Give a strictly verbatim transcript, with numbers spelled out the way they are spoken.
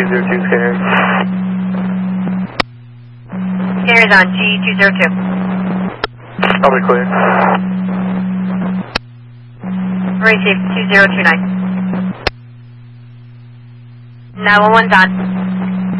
two zero two scanner. Scanner's on G two zero two. I'll be clear. Receive two zero two nine. nine one one's on.